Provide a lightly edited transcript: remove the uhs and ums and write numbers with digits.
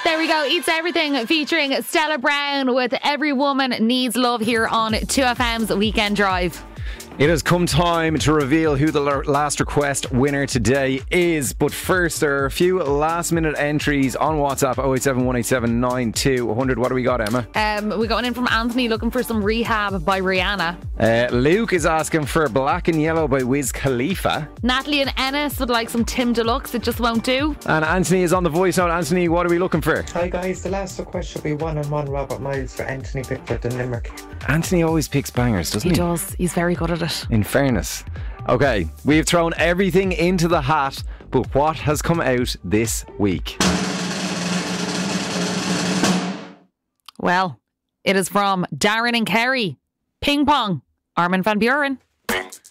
There we go. Eats Everything featuring Stella Brown with Every Woman Needs Love here on 2FM's Weekend Drive. It has come time to reveal who the last request winner today is. But first, there are a few last minute entries on WhatsApp 087 187 9200. What do we got, Emma? We got one in from Anthony looking for some Rehab by Rihanna. Luke is asking for Black and Yellow by Wiz Khalifa. Natalie and Ennis would like some Tim Deluxe. It just won't do. And Anthony is on the voice note. Anthony, what are we looking for? Hi guys, the last request should be One on One Robert Miles for Anthony Pickford and Limerick. Anthony always picks bangers, doesn't he? He does. He's very good at it. In fairness. Okay, we have thrown everything into the hat, but what has come out this week? Well, it is from Darren and Kerry. Ping Pong. Armin van Buuren.